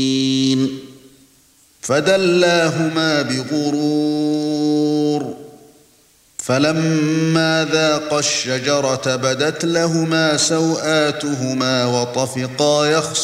فدلاهما بغرور فلما ذاقا الشجرة بدت لهما سوآتهما وطفقا